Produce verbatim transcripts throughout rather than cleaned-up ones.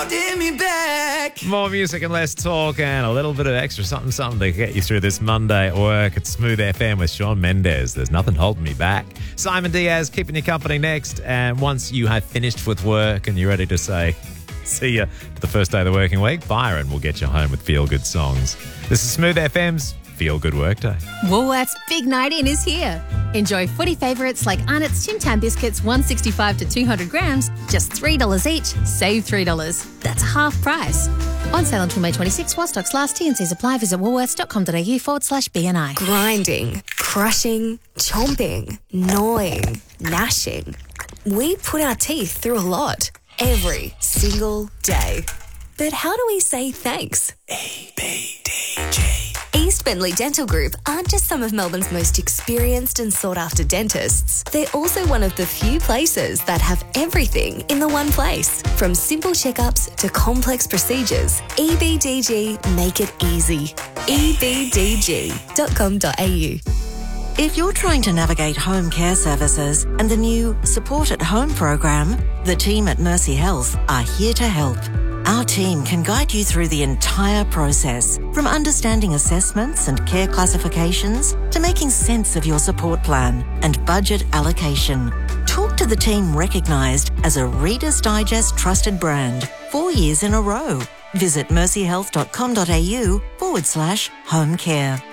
me back. More music and less talk and a little bit of extra something, something to get you through this Monday at work. It's Smooth F M with Shawn Mendes. There's nothing holding me back. Simon Diaz keeping you company next. And once you have finished with work and you're ready to say, see you the first day of the working week, Byron will get you home with feel-good songs. This is Smooth F M's Feel Good Workday. Woolworths Big Night In is here. Enjoy footy favourites like Arnott's Tim Tam biscuits, one sixty-five to two hundred grams, just three dollars each. Save three dollars. That's half price. On sale until May twenty-sixth while stocks last. T and C's apply. Visit woolworths.com.au forward slash BNI. Grinding, crushing, chomping, gnawing, gnashing. We put our teeth through a lot every single day. But how do we say thanks? E B D G. East Bentley Dental Group aren't just some of Melbourne's most experienced and sought-after dentists. They're also one of the few places that have everything in the one place. From simple checkups to complex procedures, E B D G make it easy. e b d g dot com dot a u. If you're trying to navigate home care services and the new Support at Home program, the team at Mercy Health are here to help. Our team can guide you through the entire process, from understanding assessments and care classifications to making sense of your support plan and budget allocation. Talk to the team recognised as a Reader's Digest trusted brand four years in a row. Visit mercyhealth.com.au forward slash home care.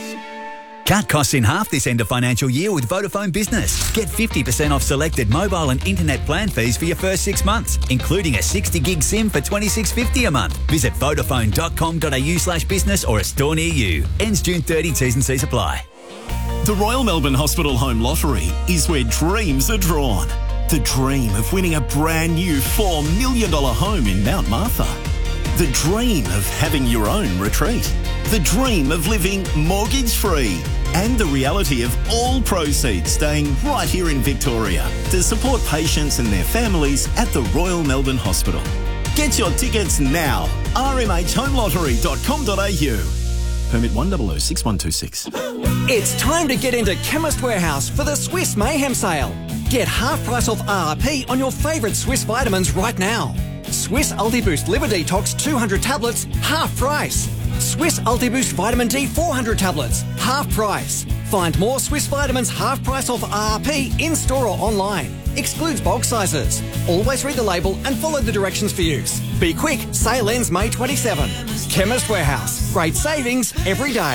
Cut costs in half this end of financial year with Vodafone Business. Get fifty percent off selected mobile and internet plan fees for your first six months, including a sixty gig SIM for twenty-six fifty a month. Visit vodafone.com.au slash business or a store near you. Ends June thirtieth, T's and C's apply. The Royal Melbourne Hospital Home Lottery is where dreams are drawn. The dream of winning a brand new four million dollars home in Mount Martha. The dream of having your own retreat. The dream of living mortgage-free. And the reality of all proceeds staying right here in Victoria to support patients and their families at the Royal Melbourne Hospital. Get your tickets now. r m h home lottery dot com dot a u. Permit one zero zero six one two six. It's time to get into Chemist Warehouse for the Swiss Mayhem sale. Get half price off R R P on your favourite Swiss vitamins right now. Swiss UltiBoost Liver Detox two hundred tablets, half price. Swiss UltiBoost Vitamin D four hundred tablets, half price. Find more Swiss vitamins half price off R R P in-store or online. Excludes bulk sizes. Always read the label and follow the directions for use. Be quick, sale ends May twenty-seventh. Chemist Warehouse. Great savings every day.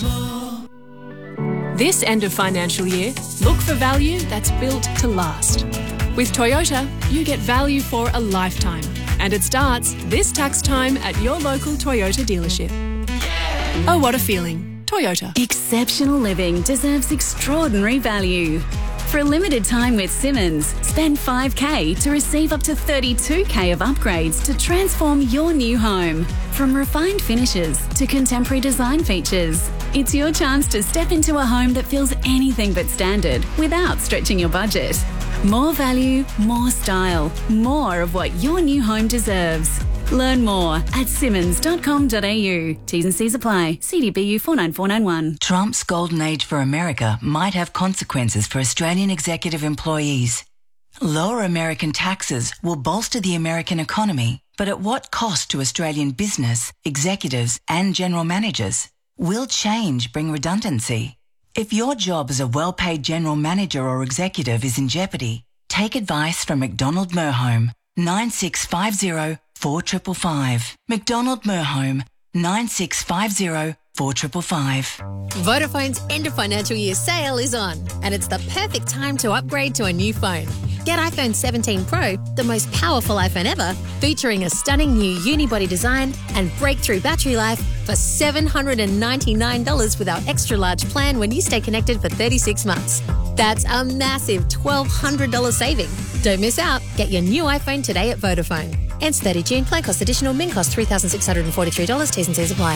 This end of financial year, look for value that's built to last. With Toyota, you get value for a lifetime. And it starts this tax time at your local Toyota dealership. Oh, what a feeling. Toyota. Exceptional living deserves extraordinary value. For a limited time with Simmons, spend five K to receive up to thirty-two K of upgrades to transform your new home. From refined finishes to contemporary design features, it's your chance to step into a home that feels anything but standard without stretching your budget. More value, more style, more of what your new home deserves. Learn more at simmons dot com dot a u. T's and C's apply. C D B U four nine four nine one. Trump's golden age for America might have consequences for Australian executive employees. Lower American taxes will bolster the American economy, but at what cost to Australian business, executives and general managers? Will change bring redundancy? If your job as a well-paid general manager or executive is in jeopardy, take advice from McDonald Merhome, nine six five zero four five five five. McDonald Merhome, nine six five zero four five five five. Vodafone's end of financial year sale is on, and it's the perfect time to upgrade to a new phone. Get iPhone seventeen Pro, the most powerful iPhone ever, featuring a stunning new unibody design and breakthrough battery life for seven hundred ninety-nine dollars with our extra large plan when you stay connected for thirty-six months. That's a massive twelve hundred dollars saving. Don't miss out. Get your new iPhone today at Vodafone. Ends thirtieth of June. Plan cost additional. Min cost three thousand six hundred forty-three dollars. T's and C's apply.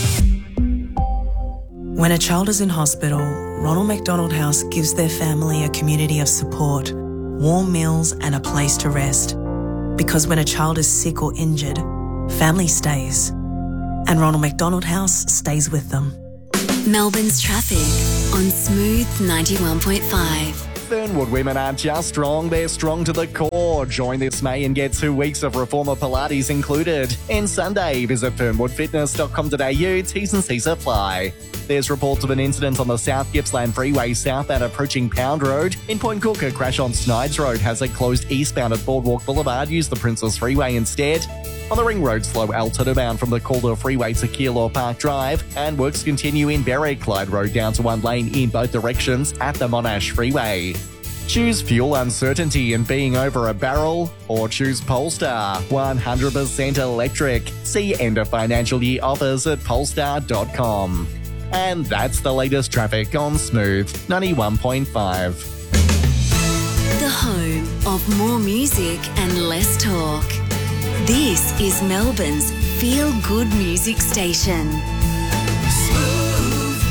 When a child is in hospital, Ronald McDonald House gives their family a community of support, warm meals and a place to rest. Because when a child is sick or injured, family stays. And Ronald McDonald House stays with them. Melbourne's traffic on Smooth ninety-one point five. Fernwood women aren't just strong, they're strong to the core. Join this May and get two weeks of Reformer Pilates included. And Sunday, visit fernwood fitness dot com dot a u, T's and C's apply. There's reports of an incident on the South Gippsland Freeway southbound approaching Pound Road. In Point Cook, a crash on Snides Road has it closed eastbound at Boardwalk Boulevard. Use the Princess Freeway instead. On the Ring Road, slow Altoona bound from the Calder Freeway to Keilor Park Drive. And works continue in Berwick, Clyde Road down to one lane in both directions at the Monash Freeway. Choose fuel uncertainty and being over a barrel, or choose Polestar, one hundred percent electric. See end of financial year offers at polestar dot com. And that's the latest traffic on Smooth ninety-one point five. The home of more music and less talk. This is Melbourne's feel-good music station. Smooth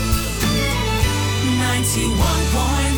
ninety-one point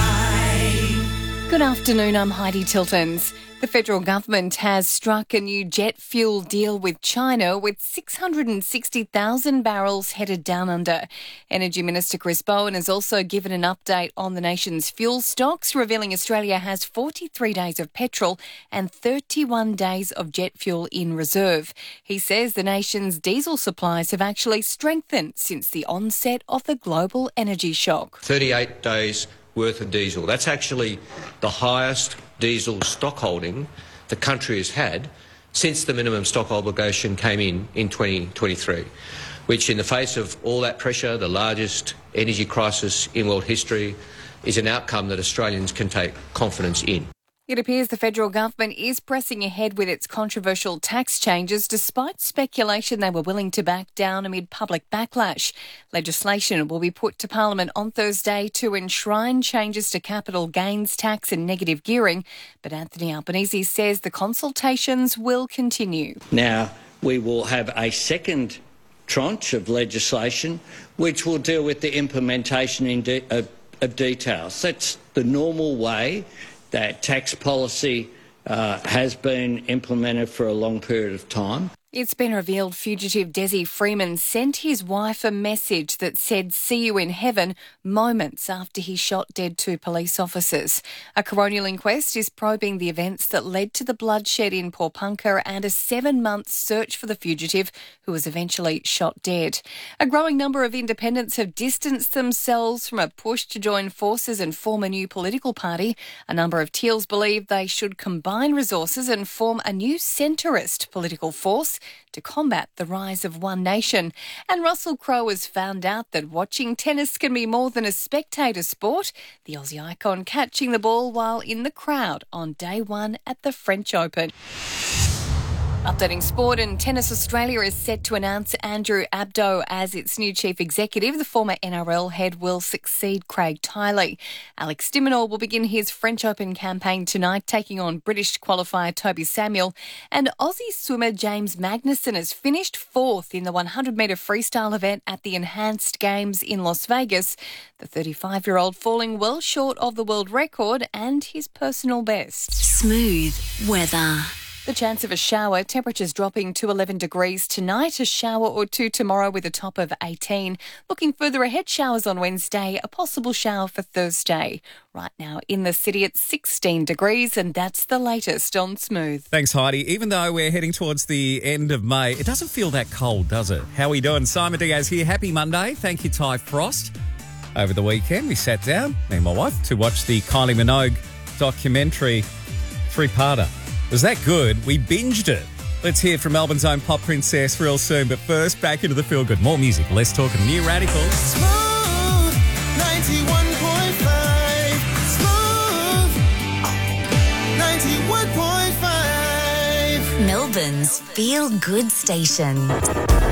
five. Good afternoon, I'm Heidi Tiltons. The federal government has struck a new jet fuel deal with China with six hundred sixty thousand barrels headed down under. Energy Minister Chris Bowen has also given an update on the nation's fuel stocks, revealing Australia has forty-three days of petrol and thirty-one days of jet fuel in reserve. He says the nation's diesel supplies have actually strengthened since the onset of the global energy shock. thirty-eight days worth of diesel. That's actually the highest diesel stock holding the country has had since the minimum stock obligation came in in twenty twenty-three, which in the face of all that pressure, the largest energy crisis in world history, is an outcome that Australians can take confidence in. It appears the federal government is pressing ahead with its controversial tax changes despite speculation they were willing to back down amid public backlash. Legislation will be put to Parliament on Thursday to enshrine changes to capital gains tax and negative gearing, but Anthony Albanese says the consultations will continue. Now, we will have a second tranche of legislation which will deal with the implementation in de- of, of details. That's the normal way that tax policy uh, has been implemented for a long period of time. It's been revealed fugitive Desi Freeman sent his wife a message that said, "See you in heaven," moments after he shot dead two police officers. A coronial inquest is probing the events that led to the bloodshed in Pawnpukka and a seven-month search for the fugitive who was eventually shot dead. A growing number of independents have distanced themselves from a push to join forces and form a new political party. A number of Teals believe they should combine resources and form a new centrist political force to combat the rise of One Nation. And Russell Crowe has found out that watching tennis can be more than a spectator sport. The Aussie icon catching the ball while in the crowd on day one at the French Open. Updating sport, and Tennis Australia is set to announce Andrew Abdo as its new chief executive. The former N R L head will succeed Craig Tiley. Alex de Minaur will begin his French Open campaign tonight, taking on British qualifier Toby Samuel. And Aussie swimmer James Magnussen has finished fourth in the one hundred metre freestyle event at the Enhanced Games in Las Vegas. The thirty-five-year-old falling well short of the world record and his personal best. Smooth weather. The chance of a shower, temperatures dropping to eleven degrees tonight, a shower or two tomorrow with a top of eighteen. Looking further ahead, showers on Wednesday, a possible shower for Thursday. Right now in the city it's sixteen degrees, and that's the latest on Smooth. Thanks, Heidi. Even though we're heading towards the end of May, it doesn't feel that cold, does it? How are we doing? Simon Diaz here. Happy Monday. Thank you, Ty Frost. Over the weekend, we sat down, me and my wife, to watch the Kylie Minogue documentary, three-parter. Was that good? We binged it. Let's hear from Melbourne's own pop princess real soon. But first, back into the feel good. More music. Let's talk of New Radicals. Smooth ninety-one point five. Smooth ninety-one point five. Melbourne's feel good station.